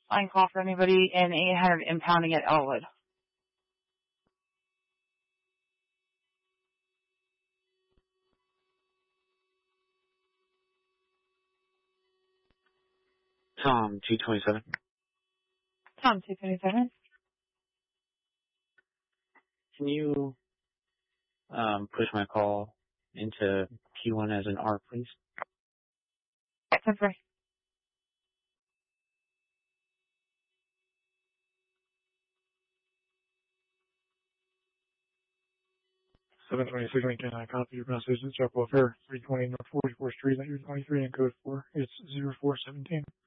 Line call for anybody in 800 impounding at Elwood. Tom 227. Tom 227. Can you push my call into P1 as an R, please? That's right. $726 Lincoln, I copy your message. It's Chuck Welfare, 320 North 44th Street, at your 23 and code 4. It's 0417.